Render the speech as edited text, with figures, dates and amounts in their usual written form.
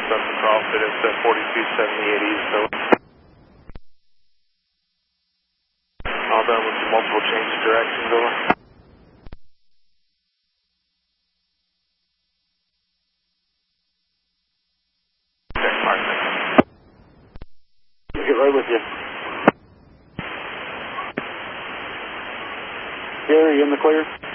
Cessna Profit at 4278 East, over. All done with the multiple change of directions, over. Okay, Mark, thanks. Get right with you. Gary, you in the clear?